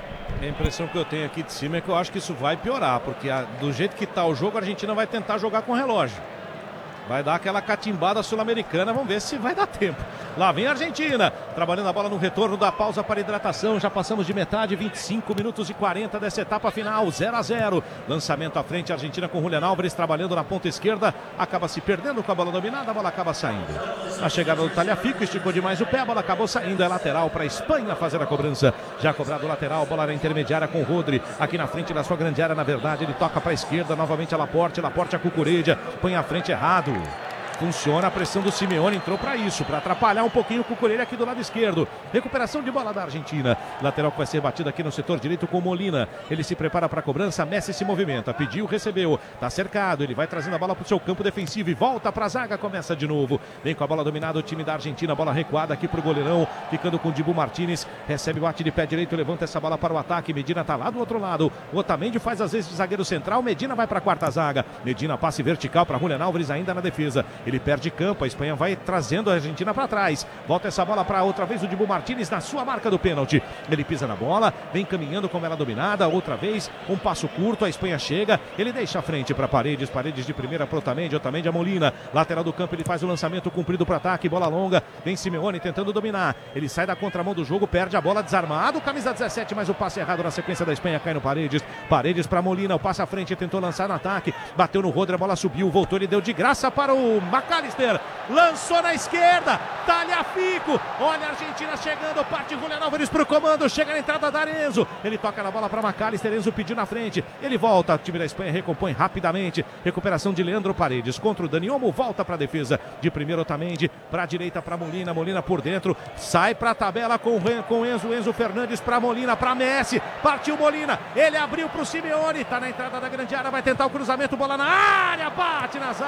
A impressão que eu tenho aqui de cima é que eu acho que isso vai piorar, porque do jeito que está o jogo, a Argentina vai tentar jogar com relógio. Vai dar aquela catimbada sul-americana, vamos ver se vai dar tempo. Lá vem a Argentina, trabalhando a bola no retorno da pausa para hidratação. Já passamos de metade, 25 minutos e 40 dessa etapa final, 0-0. Lançamento à frente, a Argentina com Julián Álvares trabalhando na ponta esquerda. Acaba se perdendo com a bola dominada, a bola acaba saindo. A chegada do Tagliafico, esticou demais o pé, a bola acabou saindo. É lateral para a Espanha fazer a cobrança. Já cobrado o lateral, bola na intermediária com o Rodri. Aqui na frente da sua grande área, na verdade, ele toca para a esquerda, novamente a Laporte a Cucurella, põe à frente errado. Funciona a pressão do Simeone, entrou para isso, para atrapalhar um pouquinho o Cucurella aqui do lado esquerdo. Recuperação de bola da Argentina. Lateral que vai ser batido aqui no setor direito com Molina. Ele se prepara para a cobrança, Messi se movimenta, pediu, recebeu, tá cercado, ele vai trazendo a bola para o seu campo defensivo e volta para a zaga, começa de novo. Vem com a bola dominada o time da Argentina, bola recuada aqui pro goleirão, ficando com o Dibu Martinez, recebe, bate de pé direito, levanta essa bola para o ataque, Medina tá lá do outro lado, o Otamendi faz às vezes de zagueiro central, Medina vai para a quarta zaga, Medina passe vertical para Julián Álvares ainda na defesa. Ele perde campo, a Espanha vai trazendo a Argentina para trás. Volta essa bola para outra vez o Dibu Martinez na sua marca do pênalti. Ele pisa na bola, vem caminhando com ela dominada, outra vez, um passo curto, a Espanha chega, ele deixa a frente para Paredes de primeira para Otamendi a Molina, lateral do campo, ele faz o lançamento comprido para ataque, bola longa, vem Simeone tentando dominar, ele sai da contramão do jogo, perde a bola, desarmado, camisa 17, mas o passe errado na sequência da Espanha, cai no Paredes para Molina, o passe à frente, tentou lançar no ataque, bateu no Rodri, a bola subiu, voltou, ele deu de graça para o McAllister, lançou na esquerda, Tagliafico, olha a Argentina chegando, parte Julián Álvares pro comando, chega na entrada da Enzo, ele toca na bola para McAllister, Enzo pediu na frente, ele volta, o time da Espanha recompõe rapidamente, recuperação de Leandro Paredes contra o Dani Olmo, volta para a defesa de primeiro Otamendi, para a direita para Molina, Molina por dentro, sai para a tabela com Enzo Fernandes para Molina, para Messi, partiu Molina, ele abriu para o Simeone, tá na entrada da grande área, vai tentar o cruzamento, bola na área, bate na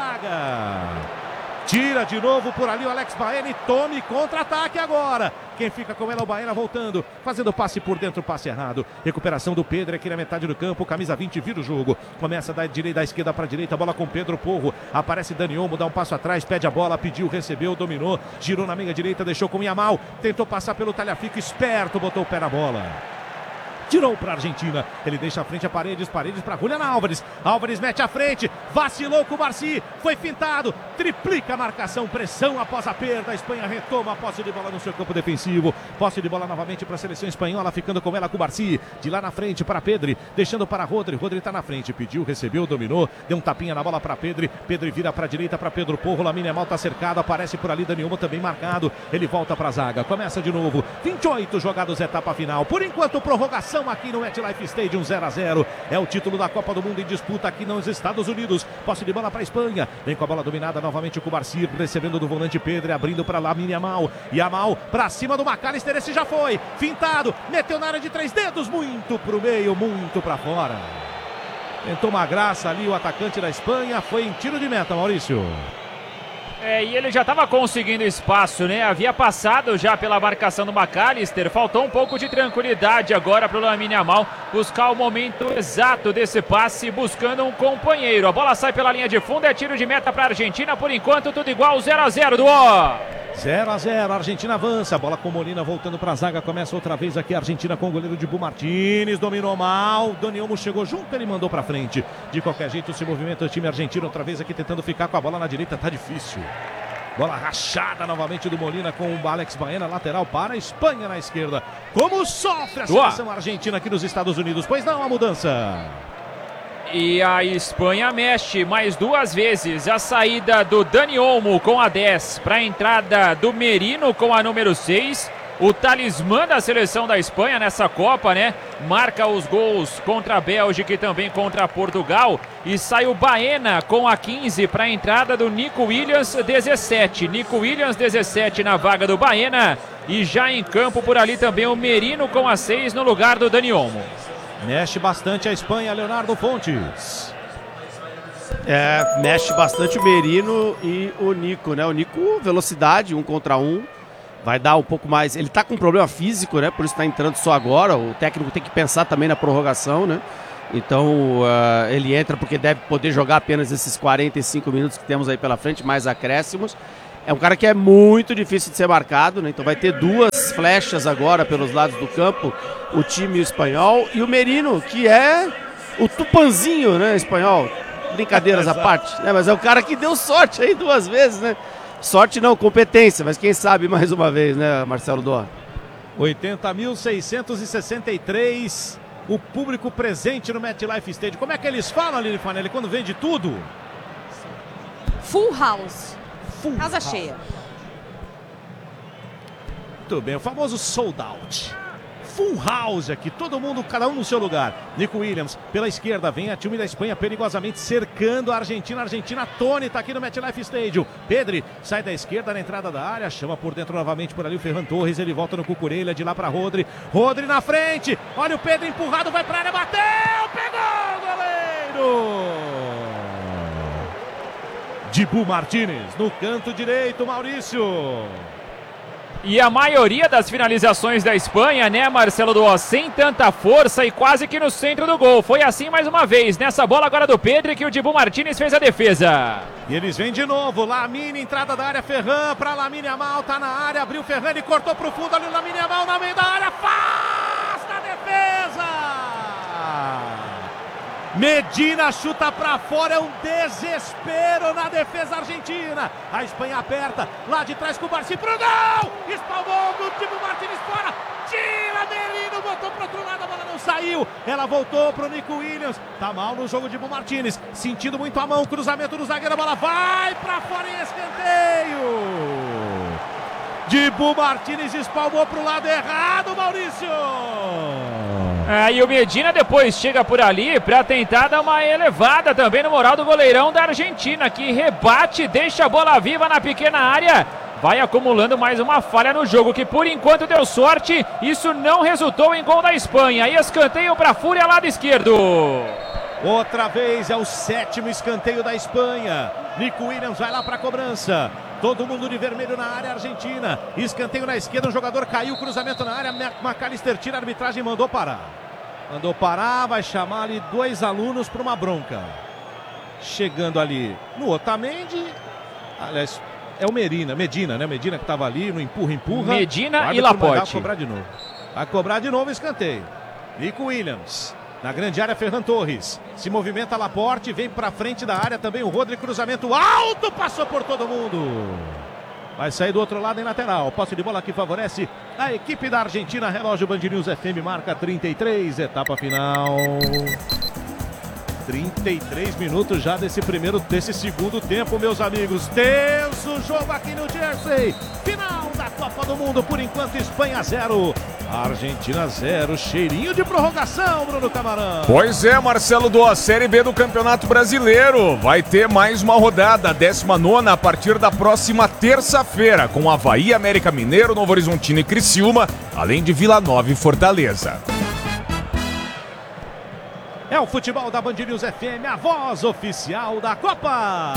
zaga. Tira de novo por ali o Alex Baena e tome contra-ataque agora. Quem fica com ela é o Baena voltando, fazendo passe por dentro, passe errado. Recuperação do Pedro aqui na metade do campo, camisa 20 vira o jogo. Começa da esquerda para a direita, bola com Pedro Porro. Aparece Dani Olmo, dá um passo atrás, pede a bola, pediu, recebeu, dominou, girou na meia direita, deixou com Yamal. Tentou passar pelo Tagliafico, esperto, botou o pé na bola. Tirou para a Argentina, ele deixa a frente a Paredes para Julián Álvares. Álvares mete a frente, vacilou com o Cubarsí, foi fintado, triplica a marcação, pressão após a perda. A Espanha retoma a posse de bola no seu campo defensivo. Posse de bola novamente para a seleção espanhola, ficando com ela Cubarsí. De lá na frente para Pedri, deixando para Rodri. Rodri está na frente, pediu, recebeu, dominou, deu um tapinha na bola para Pedri. Pedri vira para a direita para Pedro Porro. Lamine Yamal está cercado, aparece por ali Dani Olmo também marcado. Ele volta para a zaga, começa de novo. 28 jogados, etapa final. Por enquanto, prorrogação aqui no MetLife Stadium, 0-0. É o título da Copa do Mundo em disputa aqui nos Estados Unidos. Posse de bola para a Espanha. Vem com a bola dominada novamente o Cubarsí, recebendo do volante Pedri, abrindo para Lamine Yamal. Yamal para cima do McAllister, esse já foi. Fintado, meteu na área de 3 dedos, muito pro meio, muito para fora. Tentou uma graça ali o atacante da Espanha, foi em tiro de meta, Maurício. E ele já estava conseguindo espaço, né? Havia passado já pela marcação do McAllister. Faltou um pouco de tranquilidade agora para o Lamine Yamal buscar o momento exato desse passe, buscando um companheiro. A bola sai pela linha de fundo, é tiro de meta para a Argentina. Por enquanto, tudo igual, 0-0, Duó. 0-0, a Argentina avança, bola com Molina voltando para a zaga, começa outra vez aqui a Argentina com o goleiro Dibu Martínez, dominou mal, Dani Olmo chegou junto, ele mandou para frente, de qualquer jeito se movimenta o time argentino outra vez aqui tentando ficar com a bola na direita, tá difícil. Bola rachada novamente do Molina com o Alex Baena, lateral para a Espanha na esquerda. Como sofre a seleção argentina aqui nos Estados Unidos, pois não, a mudança. E a Espanha mexe mais 2 vezes. A saída do Dani Olmo com a 10 para a entrada do Merino com a número 6. O talismã da seleção da Espanha nessa Copa, né? Marca os gols contra a Bélgica e também contra Portugal. E sai o Baena com a 15 para a entrada do Nico Williams, 17. Nico Williams, 17 na vaga do Baena. E já em campo por ali também o Merino com a 6 no lugar do Dani Olmo. Mexe bastante a Espanha, Leonardo Fontes. Mexe bastante o Merino e o Nico, né? O Nico, velocidade, 1 contra 1. Vai dar um pouco mais. Ele tá com um problema físico, né? Por isso tá entrando só agora. O técnico tem que pensar também na prorrogação, né? Então, ele entra porque deve poder jogar apenas esses 45 minutos que temos aí pela frente, mais acréscimos. É um cara que é muito difícil de ser marcado, né? Então vai ter 2 flechas agora pelos lados do campo, o time espanhol. E o Merino, que é o Tupanzinho, né, espanhol. Brincadeiras à parte, né? Mas é o cara que deu sorte aí 2 vezes, né? Sorte não, competência, mas quem sabe mais uma vez, né, Marcelo Dó? 80.663, o público presente no MetLife Stadium. Como é que eles falam, Aline Fanelli, quando vende tudo? Full house. Casa cheia. Muito bem, o famoso sold out. Full house aqui, todo mundo, cada um no seu lugar. Nico Williams, pela esquerda, vem a time da Espanha perigosamente cercando a Argentina. A Argentina atônita aqui no MetLife Stadium. Pedri sai da esquerda na entrada da área, chama por dentro novamente por ali o Ferran Torres. Ele volta no Cucurella, de lá para Rodri. Rodri na frente, olha o Pedro empurrado, vai para a área, bateu, pegou o goleiro! Dibu Martínez no canto direito, Maurício. E a maioria das finalizações da Espanha, né, Marcelo Duó, sem tanta força e quase que no centro do gol. Foi assim mais uma vez, nessa bola agora do Pedri, que o Dibu Martínez fez a defesa. E eles vêm de novo, Lamine, entrada da área, Ferran para Lamine Yamal, tá na área, abriu Ferran e cortou pro fundo, ali o Lamine Yamal na meio da área, faz na defesa! Medina chuta pra fora, é um desespero na defesa argentina. A Espanha aperta, lá de trás com o Cubarsí pro gol! Espalmou o Dibu Martínez fora, tira Merino, botou pro outro lado, a bola não saiu. Ela voltou pro Nico Williams, tá mal no jogo Dibu Martínez, sentindo muito a mão, cruzamento do zagueiro, a bola vai pra fora em escanteio. Dibu Martínez espalmou pro lado errado, Maurício. E o Medina depois chega por ali para tentar dar uma elevada também no moral do goleirão da Argentina, que rebate, deixa a bola viva na pequena área. Vai acumulando mais uma falha no jogo, que por enquanto deu sorte. Isso não resultou em gol da Espanha. E escanteio para a Fúria, lado esquerdo. Outra vez é o 7º escanteio da Espanha. Nico Williams vai lá para a cobrança. Todo mundo de vermelho na área argentina. Escanteio na esquerda, um jogador caiu, cruzamento na área. McAllister tira a arbitragem e mandou parar. Mandou parar, vai chamar ali 2 alunos para uma bronca. Chegando ali no Otamendi. Aliás, é o Medina, né? Medina que estava ali no empurra. Medina e Laporte. Vai cobrar de novo. Vai cobrar de novo o escanteio. Nico Williams. Na grande área, Ferran Torres. Se movimenta Laporte, vem pra frente da área também o Rodri, cruzamento alto, passou por todo mundo. Vai sair do outro lado em lateral. Posse de bola que favorece a equipe da Argentina. Relógio Band News FM marca 33, etapa final. 33 minutos já desse segundo tempo, meus amigos. Tenso jogo aqui no Jersey. Final da Copa do Mundo, por enquanto Espanha 0, Argentina 0. Cheirinho de prorrogação, Bruno Camarão. Pois é, Marcelo, a Série B do Campeonato Brasileiro. Vai ter mais uma rodada, 19ª, a partir da próxima terça-feira, com Avaí, América Mineiro, Novo Horizontino e Criciúma, além de Vila Nova e Fortaleza. É o futebol da Band News FM, a voz oficial da Copa.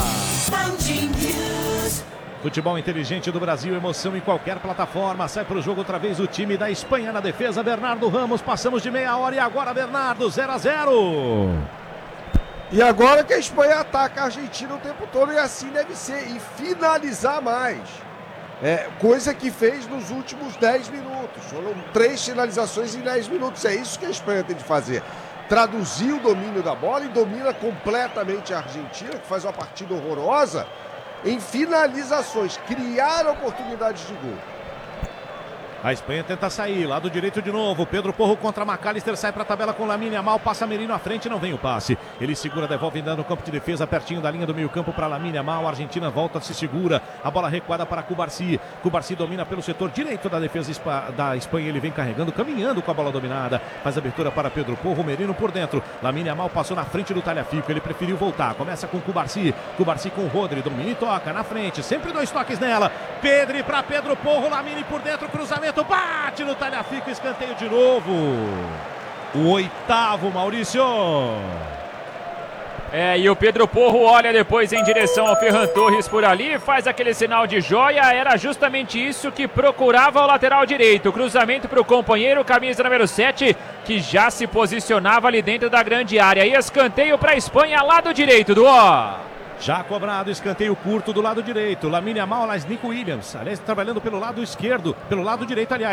Futebol inteligente do Brasil, emoção em qualquer plataforma. Sai para o jogo outra vez o time da Espanha na defesa. Bernardo Ramos, passamos de meia hora e agora Bernardo, 0-0. E agora que a Espanha ataca a Argentina o tempo todo, e assim deve ser, e finalizar mais. Coisa que fez nos últimos 10 minutos. Foram 3 finalizações em 10 minutos. É isso que a Espanha tem de fazer. Traduzir o domínio da bola e domina completamente a Argentina, que faz uma partida horrorosa, em finalizações, criar oportunidades de gol. A Espanha tenta sair, lado direito de novo, Pedro Porro contra McAllister, sai para a tabela com Lamine Yamal, passa Merino à frente, não vem o passe. Ele segura, devolve ainda no campo de defesa, pertinho da linha do meio campo para Lamine Yamal, a Argentina volta, se segura, a bola recuada para Cubarsí. Cubarsí domina pelo setor direito da defesa da Espanha, ele vem carregando, caminhando com a bola dominada, faz abertura para Pedro Porro, Merino por dentro, Lamine Yamal passou na frente do Tagliafico, ele preferiu voltar, começa com Cubarsí com o Rodri, domina e toca na frente, sempre 2 toques nela, Pedri para Pedro Porro, Lamine por dentro, cruzamento, bate no Tagliafico, escanteio de novo. O 8º, Maurício. E o Pedro Porro olha depois em direção ao Ferran Torres por ali, faz aquele sinal de joia, era justamente isso que procurava o lateral direito. Cruzamento para o companheiro, camisa número 7, que já se posicionava ali dentro da grande área. E escanteio para a Espanha, lado direito do Já cobrado, escanteio curto do lado direito. Lamine Yamal, Nico Williams. Aliás, trabalhando pelo lado esquerdo, pelo lado direito, aliás.